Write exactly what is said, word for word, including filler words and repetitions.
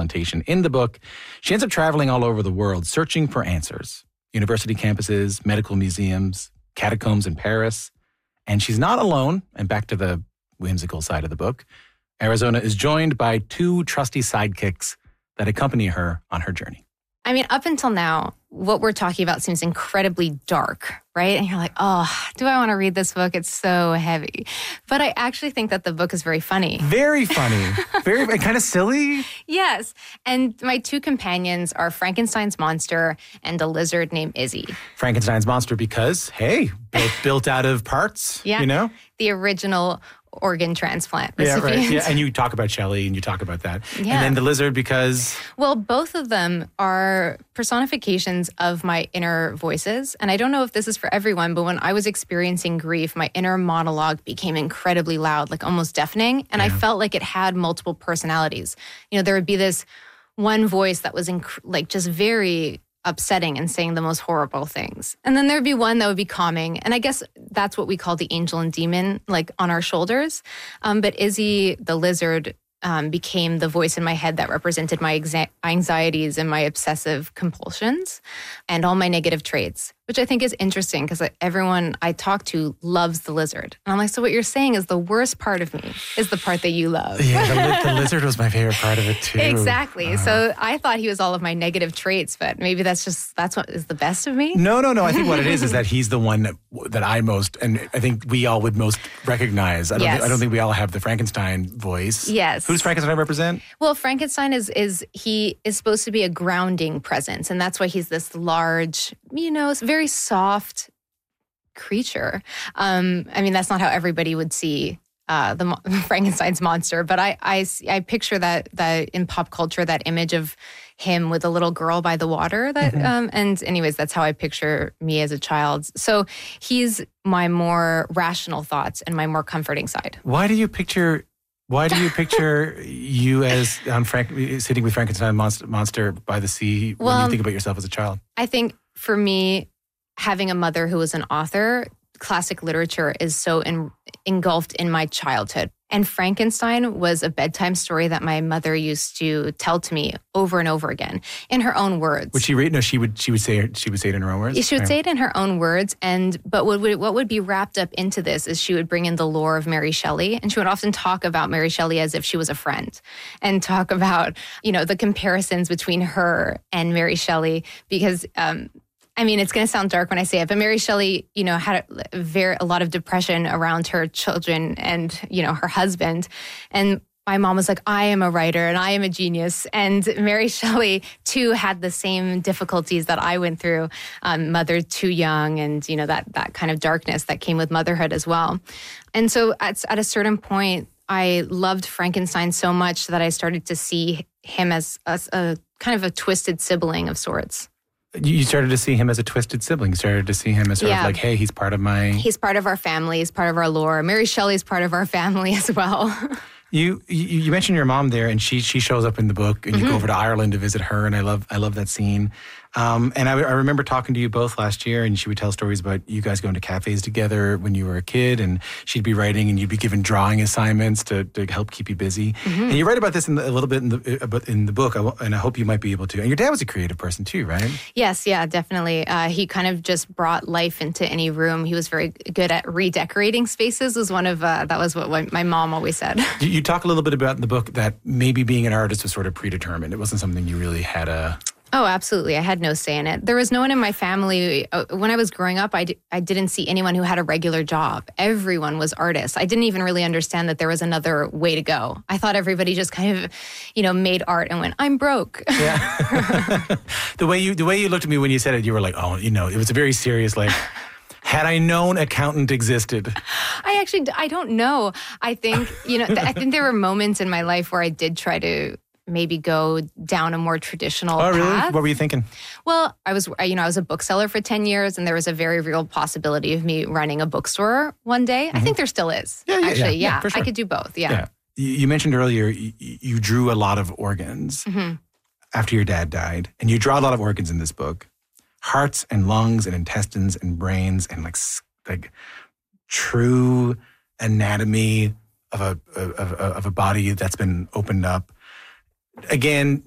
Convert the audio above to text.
experimentation. In the book, she ends up traveling all over the world, searching for answers. University campuses, medical museums, catacombs in Paris. And she's not alone. And back to the whimsical side of the book, Arizona is joined by two trusty sidekicks that accompany her on her journey. I mean, up until now, what we're talking about seems incredibly dark, right? And you're like, oh, do I want to read this book? It's so heavy. But I actually think that the book is very funny. Very funny. Very kind of silly. Yes. And my two companions are Frankenstein's monster and a lizard named Izzy. Frankenstein's monster because, hey, built, built out of parts, yeah, you know? The original organ transplant yeah, recipient. right. Yeah, and you talk about Shelley and you talk about that. Yeah. And then the lizard because... Well, both of them are personifications of my inner voices. And I don't know if this is for everyone, but when I was experiencing grief, my inner monologue became incredibly loud, like almost deafening. And yeah. I felt like it had multiple personalities. You know, there would be this one voice that was inc- like just very upsetting and saying the most horrible things. And then there'd be one that would be calming. And I guess that's what we call the angel and demon, like on our shoulders. Um, but Izzy, the lizard, um, became the voice in my head that represented my exa- anxieties and my obsessive compulsions and all my negative traits, which I think is interesting because everyone I talk to loves the lizard. And I'm like, so what you're saying is the worst part of me is the part that you love. Yeah, the, li- the lizard was my favorite part of it too. Exactly. Uh, so I thought he was all of my negative traits, but maybe that's just, that's what is the best of me? No, no, no. I think what it is is that he's the one that, that I most, and I think we all would most recognize. I don't, yes. think, I don't think we all have the Frankenstein voice. Yes. Who does Frankenstein represent? Well, Frankenstein is, is he is supposed to be a grounding presence. And that's why he's this large, you know, very soft creature. Um, I mean, that's not how everybody would see uh, the mo- Frankenstein's monster, but I, I, I picture that that in pop culture, that image of him with a little girl by the water. That mm-hmm. um, and anyways, that's how I picture me as a child. So he's my more rational thoughts and my more comforting side. Why do you picture? Why do you picture you as um, Frank sitting with Frankenstein monster, monster by the sea when well, you think about yourself as a child? I think for me, having a mother who was an author, classic literature is so in, engulfed in my childhood. And Frankenstein was a bedtime story that my mother used to tell to me over and over again in her own words. Would she read? No, she would. She would say. She would say it in her own words. She would say it in her own words. And but what would what would be wrapped up into this is she would bring in the lore of Mary Shelley, and she would often talk about Mary Shelley as if she was a friend, and talk about you know the comparisons between her and Mary Shelley because. Um, I mean, it's going to sound dark when I say it, but Mary Shelley, you know, had a, very, a lot of depression around her children and, you know, her husband. And my mom was like, I am a writer and I am a genius. And Mary Shelley, too, had the same difficulties that I went through, um, mothered too young and, you know, that that kind of darkness that came with motherhood as well. And so at, at a certain point, I loved Frankenstein so much that I started to see him as, as a kind of a twisted sibling of sorts. You started to see him as a twisted sibling. You started to see him as sort yeah. of like, hey, he's part of my... He's part of our family. He's part of our lore. Mary Shelley's part of our family as well. You, you you mentioned your mom there, and she she shows up in the book, and you mm-hmm. go over to Ireland to visit her, and I love I love that scene. Um, and I, I remember talking to you both last year, and she would tell stories about you guys going to cafes together when you were a kid, and she'd be writing, and you'd be given drawing assignments to, to help keep you busy. Mm-hmm. And you write about this in the, a little bit in the in the book, and I hope you might be able to. And your dad was a creative person too, right? Yes, yeah, definitely. Uh, he kind of just brought life into any room. He was very good at redecorating spaces. Was one of uh, that was what my mom always said. You, you talk a little bit about in the book that maybe being an artist was sort of predetermined. It wasn't something you really had a... Oh, absolutely. I had no say in it. There was no one in my family. Uh, when I was growing up, I, d- I didn't see anyone who had a regular job. Everyone was artists. I didn't even really understand that there was another way to go. I thought everybody just kind of, you know, made art and went, I'm broke. Yeah. the way you the way you looked at me when you said it, you were like, oh, you know, it was a very serious, like... Had I known accountant existed? I actually, I don't know. I think, you know, I think there were moments in my life where I did try to maybe go down a more traditional path. Oh, really? path. What were you thinking? Well, I was, you know, I was a bookseller for ten years, and there was a very real possibility of me running a bookstore one day. Mm-hmm. I think there still is. Yeah, yeah, actually, yeah, yeah. yeah for sure. I could do both, yeah. yeah. You mentioned earlier you, you drew a lot of organs mm-hmm. after your dad died, and you draw a lot of organs in this book. Hearts and lungs and intestines and brains and like like true anatomy of a of, of a body that's been opened up. Again,